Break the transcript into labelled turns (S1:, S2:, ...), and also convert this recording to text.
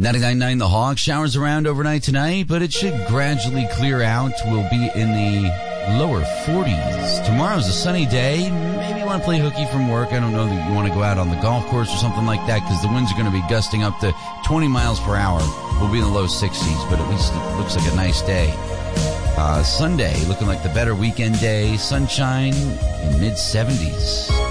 S1: 99.9 The Hawk. Showers around overnight tonight, but it should gradually clear out. We'll be in the lower 40s. Tomorrow's a sunny day. Maybe you want to play hooky from work. I don't know that you want to go out on the golf course or something like that because the winds are going to be gusting up to 20 miles per hour. We'll be in the low 60s, but at least it looks like a nice day. Sunday, looking like the better weekend day. Sunshine in mid-70s.